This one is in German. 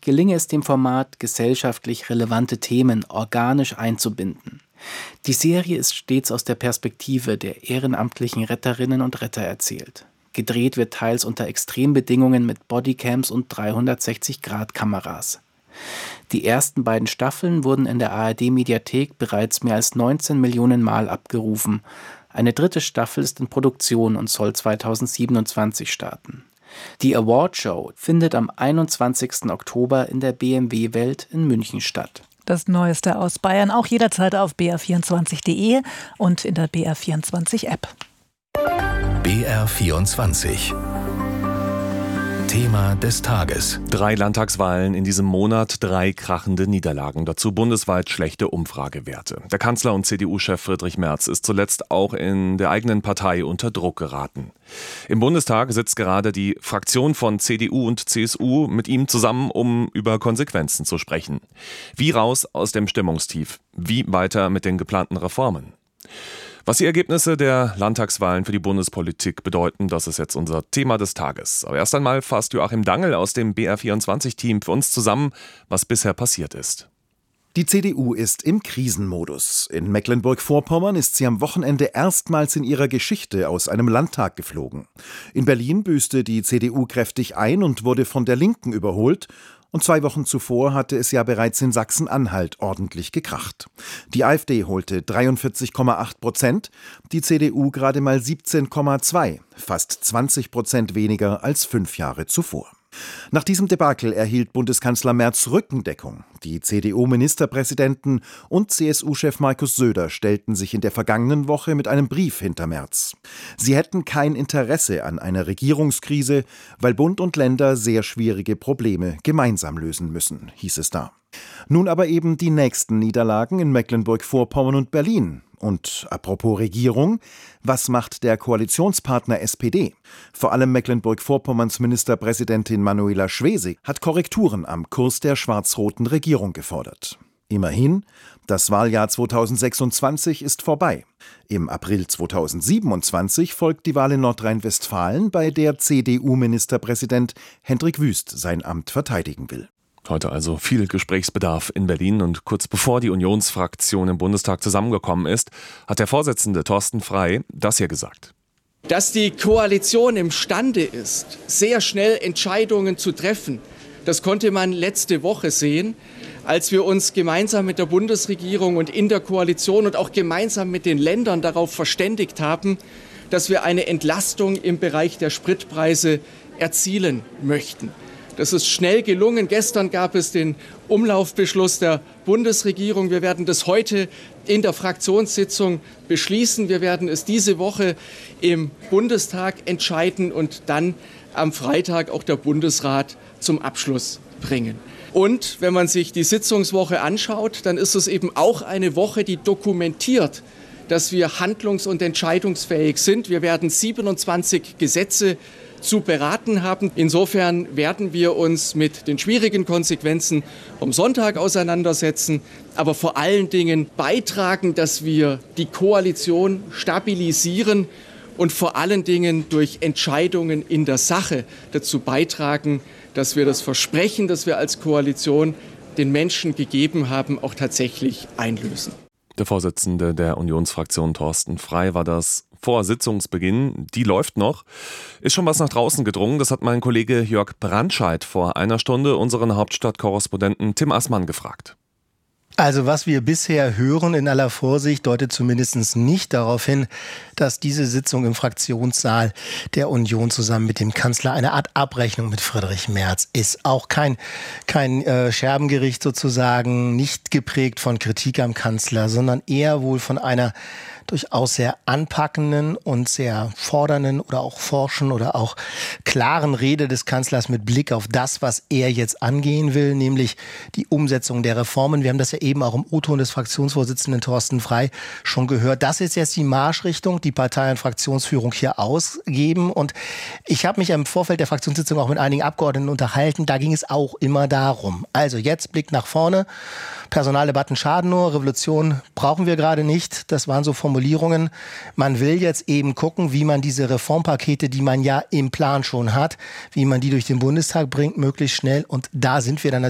gelinge es dem Format, gesellschaftlich relevante Themen organisch einzubinden. Die Serie ist stets aus der Perspektive der ehrenamtlichen Retterinnen und Retter erzählt. Gedreht wird teils unter Extrembedingungen mit Bodycams und 360-Grad-Kameras. Die ersten beiden Staffeln wurden in der ARD-Mediathek bereits mehr als 19 Millionen Mal abgerufen. Eine dritte Staffel ist in Produktion und soll 2027 starten. Die Awardshow findet am 21. Oktober in der BMW Welt in München statt. Das Neueste aus Bayern auch jederzeit auf br24.de und in der BR24-App. BR24 Thema des Tages. 3 Landtagswahlen in diesem Monat, 3 krachende Niederlagen. Dazu bundesweit schlechte Umfragewerte. Der Kanzler und CDU-Chef Friedrich Merz ist zuletzt auch in der eigenen Partei unter Druck geraten. Im Bundestag sitzt gerade die Fraktion von CDU und CSU mit ihm zusammen, um über Konsequenzen zu sprechen. Wie raus aus dem Stimmungstief? Wie weiter mit den geplanten Reformen? Was die Ergebnisse der Landtagswahlen für die Bundespolitik bedeuten, das ist jetzt unser Thema des Tages. Aber erst einmal fasst Joachim Dangl aus dem BR24-Team für uns zusammen, was bisher passiert ist. Die CDU ist im Krisenmodus. In Mecklenburg-Vorpommern ist sie am Wochenende erstmals in ihrer Geschichte aus einem Landtag geflogen. In Berlin büßte die CDU kräftig ein und wurde von der Linken überholt. Und 2 Wochen zuvor hatte es ja bereits in Sachsen-Anhalt ordentlich gekracht. Die AfD holte 43,8%, die CDU gerade mal 17,2%, fast 20% weniger als 5 Jahre zuvor. Nach diesem Debakel erhielt Bundeskanzler Merz Rückendeckung. Die CDU-Ministerpräsidenten und CSU-Chef Markus Söder stellten sich in der vergangenen Woche mit einem Brief hinter Merz. Sie hätten kein Interesse an einer Regierungskrise, weil Bund und Länder sehr schwierige Probleme gemeinsam lösen müssen, hieß es da. Nun aber eben die nächsten Niederlagen in Mecklenburg-Vorpommern und Berlin. Und apropos Regierung, was macht der Koalitionspartner SPD? Vor allem Mecklenburg-Vorpommerns Ministerpräsidentin Manuela Schwesig hat Korrekturen am Kurs der schwarz-roten Regierung gefordert. Immerhin, das Wahljahr 2026 ist vorbei. Im April 2027 folgt die Wahl in Nordrhein-Westfalen, bei der CDU-Ministerpräsident Hendrik Wüst sein Amt verteidigen will. Heute also viel Gesprächsbedarf in Berlin und kurz bevor die Unionsfraktion im Bundestag zusammengekommen ist, hat der Vorsitzende Thorsten Frey das hier gesagt. Dass die Koalition imstande ist, sehr schnell Entscheidungen zu treffen, das konnte man letzte Woche sehen, als wir uns gemeinsam mit der Bundesregierung und in der Koalition und auch gemeinsam mit den Ländern darauf verständigt haben, dass wir eine Entlastung im Bereich der Spritpreise erzielen möchten. Das ist schnell gelungen. Gestern gab es den Umlaufbeschluss der Bundesregierung. Wir werden das heute in der Fraktionssitzung beschließen. Wir werden es diese Woche im Bundestag entscheiden und dann am Freitag auch der Bundesrat zum Abschluss bringen. Und wenn man sich die Sitzungswoche anschaut, dann ist es eben auch eine Woche, die dokumentiert, dass wir handlungs- und entscheidungsfähig sind. Wir werden 27 Gesetze zu beraten haben. Insofern werden wir uns mit den schwierigen Konsequenzen vom Sonntag auseinandersetzen, aber vor allen Dingen beitragen, dass wir die Koalition stabilisieren und vor allen Dingen durch Entscheidungen in der Sache dazu beitragen, dass wir das Versprechen, das wir als Koalition den Menschen gegeben haben, auch tatsächlich einlösen. Der Vorsitzende der Unionsfraktion Thorsten Frey war das vor Sitzungsbeginn. Die läuft noch. Ist schon was nach draußen gedrungen? Das hat mein Kollege Jörg Brandscheid vor einer Stunde unseren Hauptstadtkorrespondenten Tim Assmann gefragt. Also was wir bisher hören in aller Vorsicht, deutet zumindest nicht darauf hin, dass diese Sitzung im Fraktionssaal der Union zusammen mit dem Kanzler eine Art Abrechnung mit Friedrich Merz ist. Auch kein Scherbengericht sozusagen, nicht geprägt von Kritik am Kanzler, sondern eher wohl von einer durchaus sehr anpackenden und sehr fordernden oder auch forschen oder auch klaren Rede des Kanzlers mit Blick auf das, was er jetzt angehen will, nämlich die Umsetzung der Reformen. Wir haben das ja eben auch im O-Ton des Fraktionsvorsitzenden Thorsten Frey schon gehört. Das ist jetzt die Marschrichtung, die Partei- und Fraktionsführung hier ausgeben. Und ich habe mich im Vorfeld der Fraktionssitzung auch mit einigen Abgeordneten unterhalten. Da ging es auch immer darum. Also jetzt Blick nach vorne. Personaldebatten schaden nur, Revolution brauchen wir gerade nicht. Das waren so Formulierungen. Man will jetzt eben gucken, wie man diese Reformpakete, die man ja im Plan schon hat, wie man die durch den Bundestag bringt, möglichst schnell. Und da sind wir dann